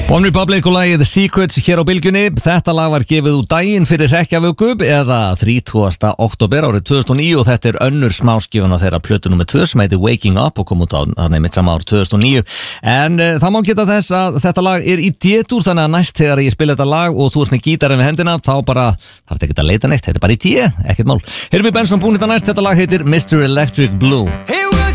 One Republic og lagið The Secrets hér á Bylgjunni. Þetta lag var gefið úr daginn fyrir Hrekkjavöku eða 30. október árið 2009 og þetta önnur smáskifan á þeirra plötu númer 2 sem heitir Waking Up og kom út á mitt sama ár 2009. En það má geta þess að þetta lag í D-dúr, þannig að næst þegar ég spila þetta lag og þú ert með gítarinn við hendina, þá bara þarf þetta ekki að leita neitt, þetta bara í D, ekkert mál. Herbie Benson búinn þetta næst, þetta lag heitir Mr. Electric Blue.